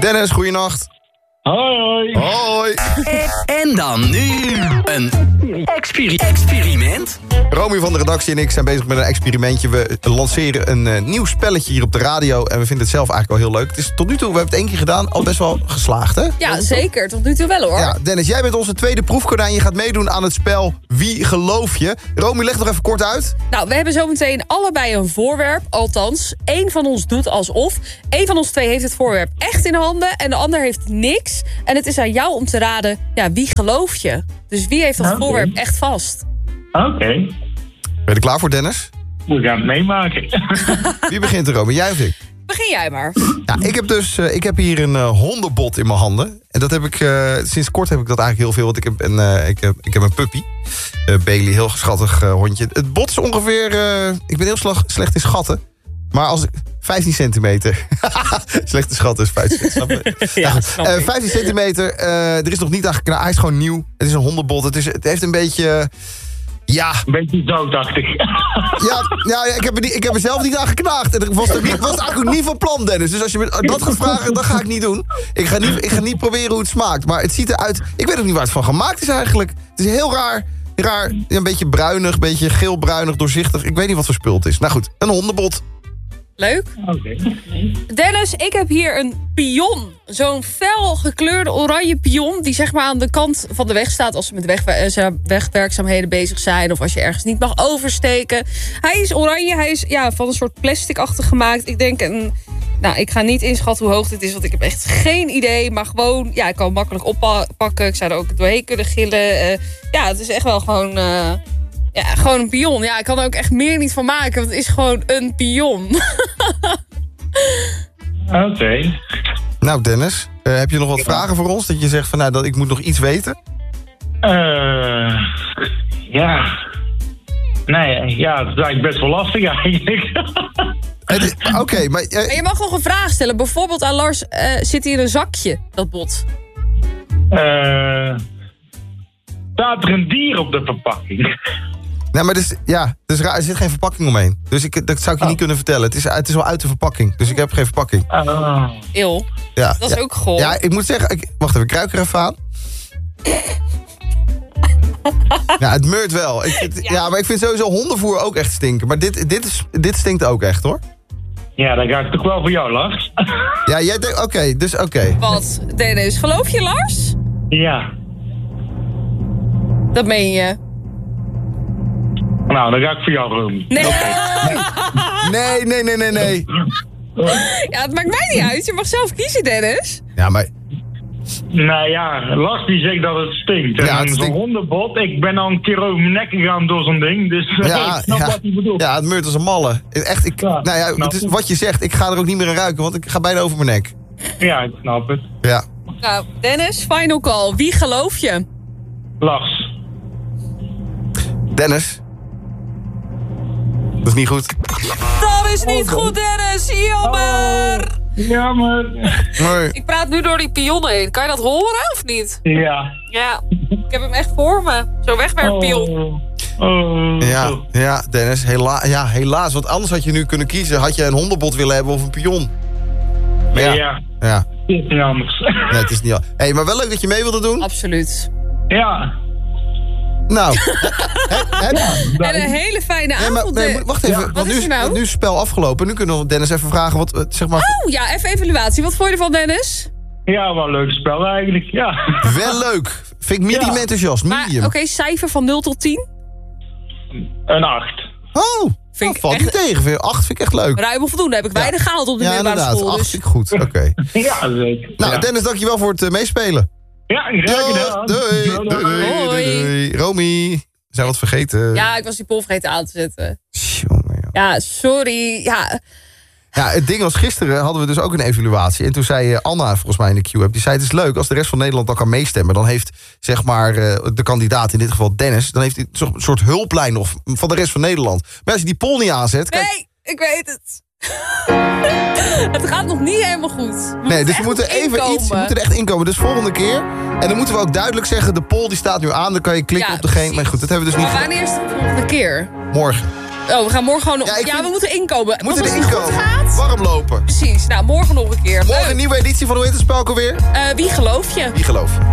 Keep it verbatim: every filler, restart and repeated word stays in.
Dennis, goeienacht. Hoi. Hoi. En dan nu een experi- experiment. Romy van de redactie en ik zijn bezig met een experimentje. We lanceren een uh, nieuw spelletje hier op de radio. En we vinden het zelf eigenlijk wel heel leuk. Het is tot nu toe, we hebben het één keer gedaan, al best wel geslaagd, hè? Ja, zeker. Tot nu toe wel, hoor. Ja, Dennis, jij bent onze tweede proefkonijn. Je gaat meedoen aan het spel Wie geloof je? Romy, leg nog even kort uit. Nou, we hebben zometeen allebei een voorwerp. Althans, één van ons doet alsof. Één van ons twee heeft het voorwerp echt in handen. En de ander heeft niks. En het is aan jou om te raden, ja, wie geloof je? Dus wie heeft dat Okay. voorwerp echt vast? Oké, okay. Ben je er klaar voor, Dennis? we gaan het meemaken. Wie begint er, Romy? Jij of ik? Begin jij maar. Ja, ik heb dus uh, ik heb hier een uh, hondenbot in mijn handen. En dat heb ik, uh, sinds kort heb ik dat eigenlijk heel veel. Want ik heb een, uh, ik heb, ik heb een puppy. Uh, Bailey, heel schattig uh, hondje. Het bot is ongeveer, uh, ik ben heel slag, slecht in schatten. Maar als ik, vijftien centimeter. Slechte schat is vijftien centimeter. Ja, ja, snap uh, ik. vijftien centimeter, uh, er is nog niet aan geknapt. Hij is gewoon nieuw. Het is een hondenbot. Het, is, het heeft een beetje... Uh, ja. Een beetje doodachtig. Ja, ja, ik, heb er niet, ik heb er zelf niet aan geknaagd. En ik was, er niet, was eigenlijk ook niet van plan, Dennis. Dus als je me dat gaat vragen, dat ga ik niet doen. Ik ga niet, ik ga niet proberen hoe het smaakt. Maar het ziet eruit... Ik weet ook niet waar het van gemaakt is eigenlijk. Het is heel raar. raar een beetje bruinig, een beetje geel-bruinig, doorzichtig. Ik weet niet wat voor spul het is. Nou goed, een hondenbot. Leuk. Oké. Okay. Dennis, ik heb hier een pion. Zo'n fel gekleurde oranje pion... die zeg maar aan de kant van de weg staat... als ze met weg, wegwerkzaamheden bezig zijn... of als je ergens niet mag oversteken. Hij is oranje, hij is ja, van een soort plasticachtig gemaakt. Ik denk een... Nou, ik ga niet inschatten hoe hoog dit is... want ik heb echt geen idee. Maar gewoon, ja, ik kan hem makkelijk oppakken. Ik zou er ook doorheen kunnen gillen. Uh, ja, het is echt wel gewoon... Uh, Ja, gewoon een pion. Ja, ik kan er ook echt meer niet van maken. Want het is gewoon een pion. Oké. Okay. Nou, Dennis, uh, heb je nog wat ja. vragen voor ons? Dat je zegt van, nou, dat ik moet nog iets weten? Uh, ja. Nee, ja, het is eigenlijk best wel lastig eigenlijk. Oké, okay, maar... Uh, maar je mag nog een vraag stellen. Bijvoorbeeld aan Lars, uh, zit hij in een zakje, dat bot? Eh... Staat er een dier op de verpakking? Nou, maar dus, ja, dus er zit geen verpakking omheen. Dus ik, dat zou ik je oh. niet kunnen vertellen. Het is, het is wel uit de verpakking, dus ik heb geen verpakking. Oh. Eeuw, ja, dat is ja. ook goor. Ja, ik moet zeggen, ik, wacht even, ik ruik er even aan. Ja, het meurt wel. Ik, het, ja. ja, maar ik vind sowieso hondenvoer ook echt stinken. Maar dit, dit, is, dit stinkt ook echt, hoor. Ja, dan ga ik toch wel voor jou, Lars. Ja, jij denkt, oké, okay, dus oké. Okay. Wat, Dennis, geloof je, Lars? Ja. Dat meen je? Nou, dan ga ik voor jou, Romy. Nee. nee, nee, nee, nee, nee. Ja, het maakt mij niet uit. Je mag zelf kiezen, Dennis. Ja, maar... Nou ja, Lars die zegt dat het stinkt. En ja, het stinkt. Zo'n hondenbot, ik ben al een keer over mijn nek gegaan door zo'n ding. Dus ja, ik snap ja, wat hij bedoelt. Ja, het meurt als een malle. Echt, ik, ja, nou ja, het is, wat je zegt, ik ga er ook niet meer aan ruiken, want ik ga bijna over mijn nek. Ja, ik snap het. Ja. Nou, Dennis, final call. Wie geloof je? Lars. Dennis. Dat is niet goed. Dat is niet oh, goed, Dennis. Jammer. Oh, jammer. Nee. Ik praat nu door die pion heen. Kan je dat horen of niet? Ja. Ja, ik heb hem echt voor me. Zo'n wegwerppion. Oh. Oh. Ja, ja, Dennis. Hela ja, helaas. Want anders had je nu kunnen kiezen. Had je een hondenbot willen hebben of een pion. Maar ja. Ja. ja. Het is niet anders. Nee, het is niet anders. Hé, hey, maar wel leuk dat je mee wilde doen. Absoluut. Ja. Nou, he, he, he, en een hele fijne avond. Nee, maar, nee, wacht even, ja, want nu is, nou? nu is het spel afgelopen. Nu kunnen we Dennis even vragen wat, zeg maar... Oh, ja, even evaluatie. Wat vond je ervan, Dennis? Ja, wel een leuk spel eigenlijk, ja. Wel leuk. Vind ik medium ja. enthousiast, medium. Oké, okay, cijfer van nul tot tien? Een acht. Oh, vind ik valt echt... niet tegen. acht vind ik echt leuk. Ruim of voldoende, heb ik ja. weinig gehaald op de ja, middelbare school. acht dus. vind ik goed, oké. Okay. Ja, zeker. Nou, ja. Dennis, dankjewel voor het uh, meespelen. Ja, graag gedaan. Doei, doei, doei, doei, doei, doei. Romy... We zijn wat vergeten. Ja, ik was die pol vergeten aan te zetten. Jongen, ja. ja, sorry. Ja. ja, het ding was, gisteren hadden we dus ook een evaluatie. En toen zei Anna, volgens mij in de Q-app, die zei het is leuk als de rest van Nederland dan kan meestemmen. Dan heeft, zeg maar, de kandidaat, in dit geval Dennis, dan heeft hij een soort hulplijn nog van de rest van Nederland. Maar als je die poll niet aanzet... Kijk... Nee, ik weet het. Het gaat nog niet helemaal goed. We nee, dus we moeten even inkomen. iets, we moeten er echt inkomen. Dus volgende keer. En dan moeten we ook duidelijk zeggen, de poll die staat nu aan. Dan kan je klikken ja, op degene. Maar goed, dat hebben we dus niet. Maar wanneer is het de volgende keer? Morgen. Oh, we gaan morgen gewoon nog... Ja, Ja, ik vind- we moeten inkomen. Moeten Als er het goed inkomen. gaat... Warm lopen. Precies. Nou, morgen nog een keer. Morgen een Leuk. nieuwe editie van Hoe heet het spel ook alweer? Eh, wie geloof je? Wie geloof je?